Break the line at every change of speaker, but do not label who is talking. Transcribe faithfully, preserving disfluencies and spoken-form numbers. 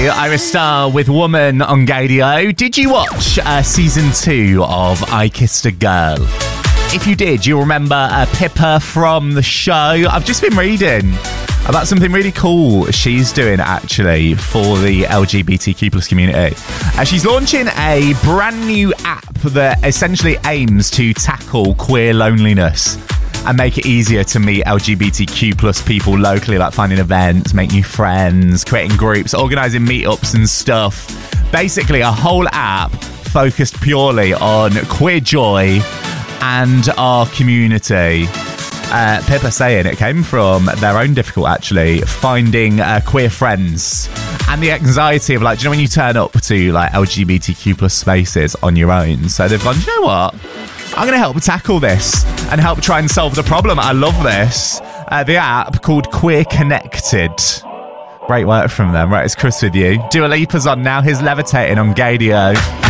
Gay, Iris Star with Woman on Gadio. Did you watch uh, season two of I Kissed a Girl? If you did, you'll remember uh, Pippa from the show. I've just been reading about something really cool she's doing, actually, for the L G B T Q plus community. Uh, she's launching a brand new app that essentially aims to tackle queer loneliness and make it easier to meet L G B T Q plus people locally, like finding events, making new friends, creating groups, organising meetups and stuff. Basically, a whole app focused purely on queer joy and our community. Uh, Pippa saying it came from their own difficult, actually, finding uh, queer friends and the anxiety of, like, do you know when you turn up to, like, L G B T Q plus spaces on your own? So they've gone, do you know what? I'm going to help tackle this and help try and solve the problem. I love this. Uh, the app called Queer Connected. Great work from them. Right, it's Chris with you. Dua Lipa's on now. Here's Levitating on Gadio.